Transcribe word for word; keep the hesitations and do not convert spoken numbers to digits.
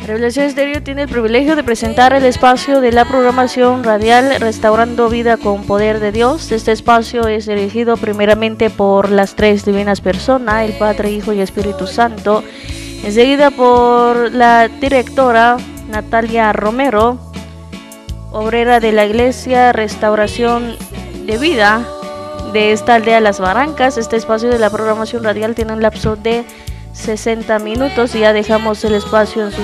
Revelación Estéreo tiene el privilegio de presentar el espacio de la programación radial Restaurando Vida con Poder de Dios. Este espacio es dirigido primeramente por las tres divinas personas, el Padre, Hijo y Espíritu Santo. Enseguida por la directora Natalia Romero, obrera de la Iglesia Restauración de Vida de esta aldea Las Barrancas. Este espacio de la programación radial tiene un lapso de sesenta minutos y ya dejamos el espacio en sus